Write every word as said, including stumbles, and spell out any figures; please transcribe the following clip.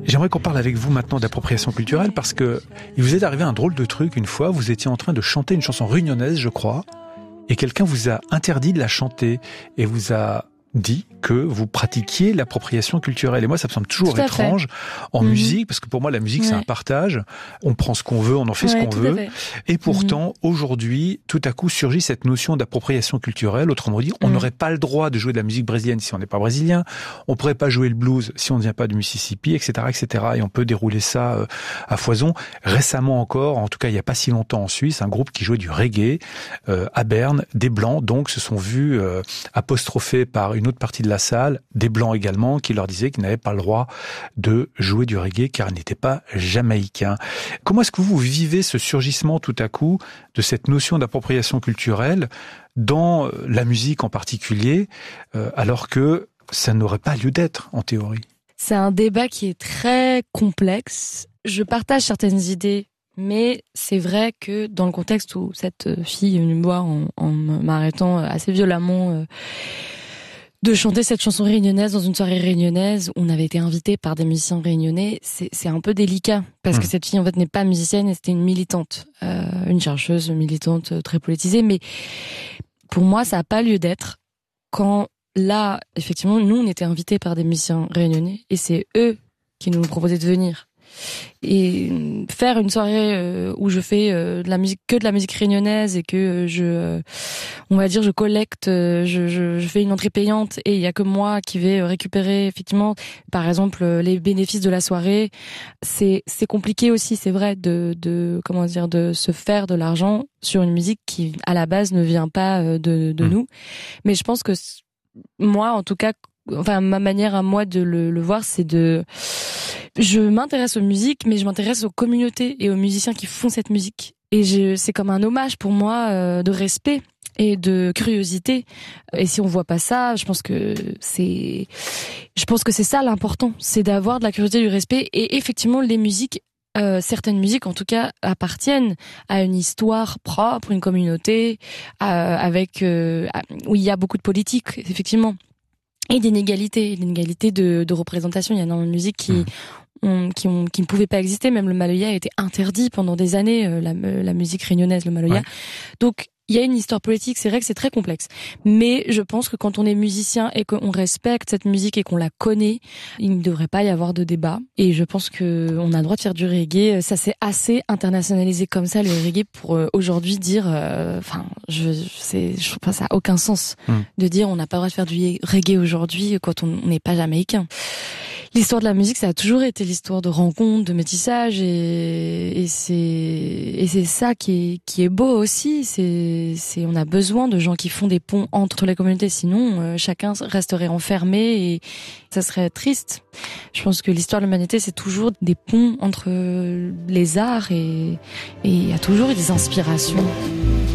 J'aimerais qu'on parle avec vous maintenant d'appropriation culturelle parce que il vous est arrivé un drôle de truc une fois. Vous étiez en train de chanter une chanson réunionnaise, je crois, et quelqu'un vous a interdit de la chanter et vous a dit que vous pratiquiez l'appropriation culturelle. Et moi, ça me semble toujours étrange en mmh. musique, parce que pour moi, la musique, ouais. c'est un partage. On prend ce qu'on veut, on en fait ouais, ce qu'on veut. Et pourtant, mmh. aujourd'hui, tout à coup, surgit cette notion d'appropriation culturelle. Autrement dit, on n'aurait mmh. pas le droit de jouer de la musique brésilienne si on n'est pas brésilien. On pourrait pas jouer le blues si on ne vient pas du Mississippi, et cetera, et cetera. Et on peut dérouler ça euh, à foison. Récemment encore, en tout cas, il n'y a pas si longtemps en Suisse, un groupe qui jouait du reggae euh, à Berne, des Blancs, donc, se sont vus euh, apostrophés par une autre partie de la salle, des Blancs également, qui leur disaient qu'ils n'avaient pas le droit de jouer du reggae car ils n'étaient pas jamaïcains. Comment est-ce que vous vivez ce surgissement tout à coup de cette notion d'appropriation culturelle dans la musique en particulier, euh, alors que ça n'aurait pas lieu d'être en théorie? C'est un débat qui est très complexe. Je partage certaines idées, mais c'est vrai que dans le contexte où cette fille est venue me voir en, en m'arrêtant assez violemment euh, de chanter cette chanson réunionnaise dans une soirée réunionnaise, on avait été invité par des musiciens réunionnais, c'est, c'est un peu délicat, parce mmh. que cette fille en fait n'est pas musicienne et c'était une militante, euh, une chercheuse militante euh, très politisée, mais pour moi ça n'a pas lieu d'être quand là, effectivement, nous on était invités par des musiciens réunionnais et c'est eux qui nous proposaient de venir. Et faire une soirée euh, où je fais euh, de la musique, que de la musique réunionnaise et que euh, je, euh, on va dire, je collecte, euh, je, je, je fais une entrée payante et il y a que moi qui vais récupérer effectivement, par exemple, les bénéfices de la soirée. C'est c'est compliqué aussi, c'est vrai, de de comment dire, de se faire de l'argent sur une musique qui à la base ne vient pas de de mmh. nous. Mais je pense que moi, en tout cas, enfin ma manière à moi de le, le voir, c'est de je m'intéresse aux musiques, mais je m'intéresse aux communautés et aux musiciens qui font cette musique. Et je, c'est comme un hommage pour moi euh, de respect et de curiosité. Et si on voit pas ça, je pense que c'est, je pense que c'est ça l'important, c'est d'avoir de la curiosité, du respect. Et effectivement, les musiques, euh, certaines musiques en tout cas, appartiennent à une histoire propre, une communauté, euh, avec euh, où il y a beaucoup de politique, effectivement. Et d'inégalité, d'inégalité de, de représentation. Il y a énormément de musiques qui, ont, qui, ont, qui ne pouvaient pas exister. Même le maloya a été interdit pendant des années, euh, la, la musique réunionnaise, le maloya. Ouais. Donc, il y a une histoire politique, c'est vrai que c'est très complexe. Mais je pense que quand on est musicien et qu'on respecte cette musique et qu'on la connaît, il ne devrait pas y avoir de débat. Et je pense que on a le droit de faire du reggae. Ça s'est assez internationalisé comme ça, le reggae, pour euh, aujourd'hui dire, enfin, euh, je, c'est, je trouve pas ça a aucun sens mmh. de dire on n'a pas le droit de faire du reggae aujourd'hui quand on n'est pas jamaïcain. L'histoire de la musique, ça a toujours été l'histoire de rencontres, de métissage, et, et c'est et c'est ça qui est qui est beau aussi. C'est c'est on a besoin de gens qui font des ponts entre les communautés. Sinon, euh, chacun resterait enfermé et ça serait triste. Je pense que l'histoire de l'humanité, c'est toujours des ponts entre les arts et et il y a toujours des inspirations.